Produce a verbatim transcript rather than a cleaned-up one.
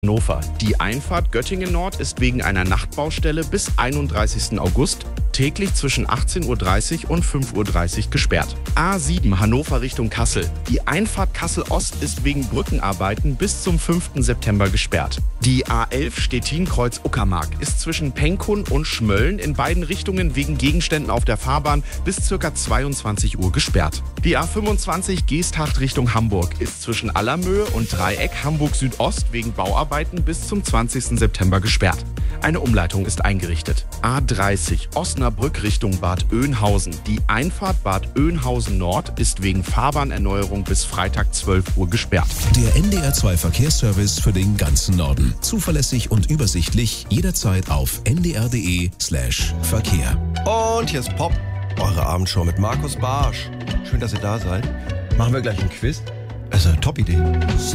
Hannover. Die Einfahrt Göttingen Nord ist wegen einer Nachtbaustelle bis einunddreißigsten August täglich zwischen achtzehn Uhr dreißig und fünf Uhr dreißig gesperrt. A sieben Hannover Richtung Kassel. Die Einfahrt Kassel Ost ist wegen Brückenarbeiten bis zum fünften September gesperrt. Die A elf Stettin-Kreuz Uckermark ist zwischen Penkun und Schmölln in beiden Richtungen wegen Gegenständen auf der Fahrbahn bis ca. zweiundzwanzig Uhr gesperrt. Die A fünfundzwanzig Geesthacht Richtung Hamburg ist zwischen Allermöhe und Dreieck Hamburg Südost wegen Bauarbeiten bis zum zwanzigsten September gesperrt. Eine Umleitung ist eingerichtet. A dreißig Osnabrück Richtung Bad Oeynhausen. Die Einfahrt Bad Oeynhausen Nord ist wegen Fahrbahnerneuerung bis Freitag zwölf Uhr gesperrt. Der N D R zwei Verkehrsservice für den ganzen Norden. Zuverlässig und übersichtlich, jederzeit auf n d r punkt d e slash Verkehr. Und hier ist Pop, eure Abendshow mit Markus Barsch. Schön, dass ihr da seid. Machen wir gleich ein Quiz? Also, Top-Idee.